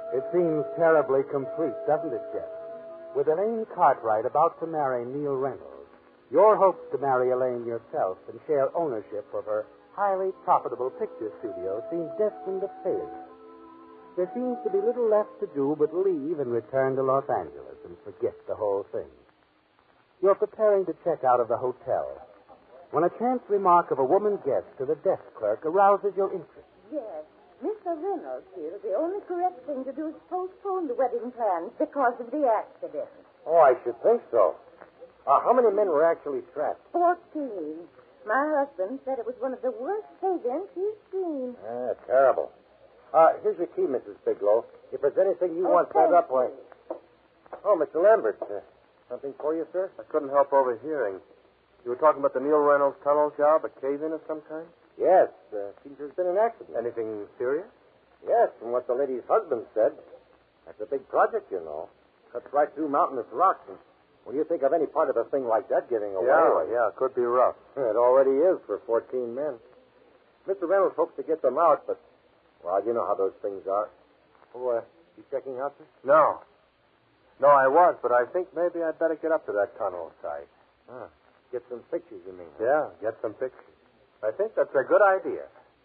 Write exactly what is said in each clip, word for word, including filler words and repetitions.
It seems terribly complete, doesn't it, Jeff? With Elaine Cartwright about to marry Neil Reynolds, your hopes to marry Elaine yourself and share ownership of her highly profitable picture studio seem destined to failure. There seems to be little left to do but leave and return to Los Angeles and forget the whole thing. You're preparing to check out of the hotel when a chance remark of a woman guest to the desk clerk arouses your interest. Yes. Mister Reynolds feels the only correct thing to do is postpone the wedding plans because of the accident. Oh, I should think so. Uh, how many men were actually strapped? Fourteen. My husband said it was one of the worst events he's seen. Ah, terrible. Uh, here's your key, Missus Bigelow. If there's anything you Oh, want set thank up, you. why... Oh, Mister Lambert, uh, something for you, sir? I couldn't help overhearing. You were talking about the Neil Reynolds tunnel job, a cave-in of some kind? Yes, uh, seems there's been an accident. Anything serious? Yes, from what the lady's husband said. That's a big project, you know. Cuts right through mountainous rocks. And when you think of any part of a thing like that giving away... Yeah, well, yeah, it could be rough. It already is for fourteen men. Mister Reynolds hopes to get them out, but, well, you know how those things are. Oh, uh, you checking out, sir? No. No, I was, but I think maybe I'd better get up to that tunnel site. Ah, get some pictures, you mean? Yeah, get some pictures. I think that's a good idea.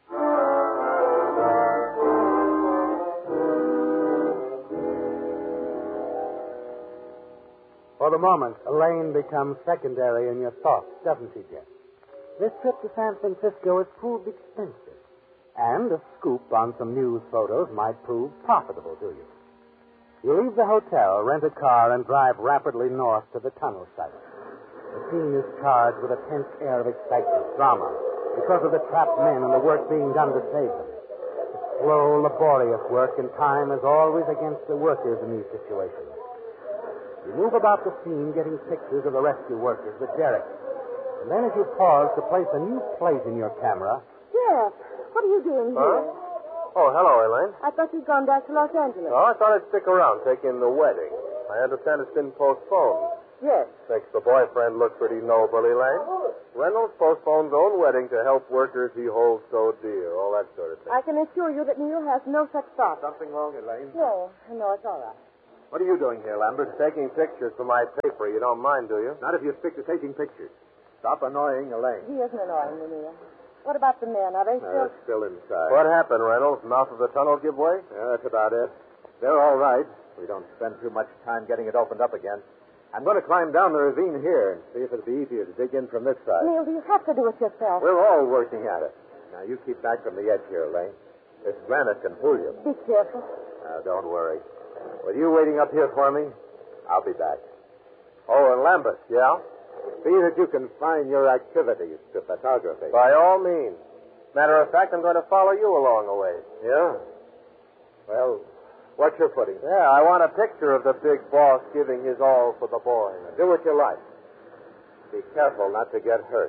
For the moment, Elaine becomes secondary in your thoughts, doesn't she, Jeff? This trip to San Francisco has proved expensive, and a scoop on some news photos might prove profitable to you. You leave the hotel, rent a car, and drive rapidly north to the tunnel site. The scene is charged with a tense air of excitement, drama, because of the trapped men and the work being done to save them. It's slow, laborious work, and time is always against the workers in these situations. You move about the scene, getting pictures of the rescue workers, the derricks. And then as you pause to place a new plate in your camera... Jeff, what are you doing Huh? here? Oh, hello, Elaine. I thought you'd gone back to Los Angeles. Oh, I thought I'd stick around, take in the wedding. I understand it's been postponed. Yes. Makes the boyfriend look pretty noble, Elaine. Reynolds postponed his own wedding to help workers he holds so dear, all that sort of thing. I can assure you that Neil has no such thought. Something wrong, Elaine? No, no, it's all right. What are you doing here, Lambert? Taking pictures for my paper. You don't mind, do you? Not if you stick to taking pictures. Stop annoying Elaine. He isn't annoying me, Neil. What about the men? Are they still... They're still inside. What happened, Reynolds? Mouth of the tunnel give way? Yeah, that's about it. They're all right. We don't spend too much time getting it opened up again. I'm going to climb down the ravine here and see if it'll be easier to dig in from this side. Neil, do you have to do it yourself? We're all working at it. Now, you keep back from the edge here, Elaine. This granite can pull you. Be careful. Now, don't worry. With you waiting up here for me, I'll be back. Oh, and Lambert, yeah? See that you confine your activities to photography. By all means. Matter of fact, I'm going to follow you along a way. Yeah? Well, what's your footing? Yeah, I want a picture of the big boss giving his all for the boy. Do what you like. Be careful not to get hurt.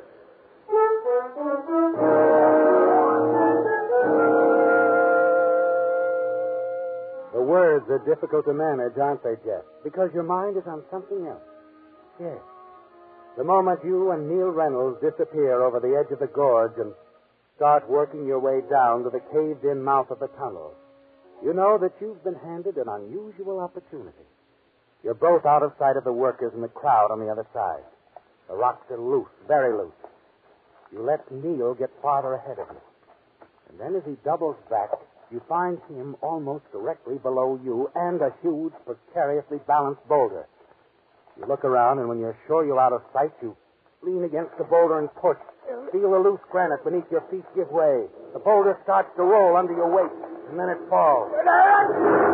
The words are difficult to manage, aren't they, Jeff? Because your mind is on something else. Yes. The moment you and Neil Reynolds disappear over the edge of the gorge and start working your way down to the caved-in mouth of the tunnel, you know that you've been handed an unusual opportunity. You're both out of sight of the workers and the crowd on the other side. The rocks are loose, very loose. You let Neil get farther ahead of you. And then as he doubles back, you find him almost directly below you and a huge, precariously balanced boulder. You look around, and when you're sure you're out of sight, you lean against the boulder and push. Feel the loose granite beneath your feet give way. The boulder starts to roll under your weight, and then it falls.